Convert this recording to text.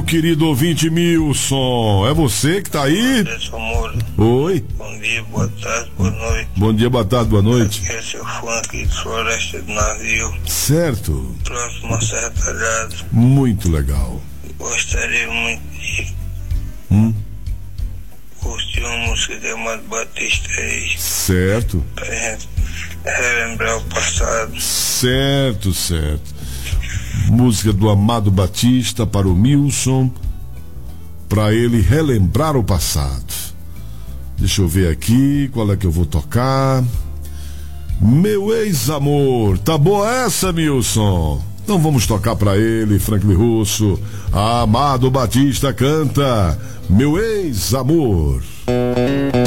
querido ouvinte Milson, é você que tá aí? Oi. Bom dia, boa tarde, boa noite. Bom dia, boa tarde, boa noite. Aqui é seu fã aqui de Floresta do Navio. Certo. Próximo a Serra Talhada. Muito legal. Gostaria muito de curtir uma música de Amado Batista aí. Certo. Pra gente relembrar o passado. Certo. Música do Amado Batista para o Milson, para ele relembrar o passado. Deixa eu ver aqui qual é que eu vou tocar. Meu ex-amor. Tá boa essa, Milson? Então vamos tocar para ele, Franklin Russo. Amado Batista canta Meu ex-amor.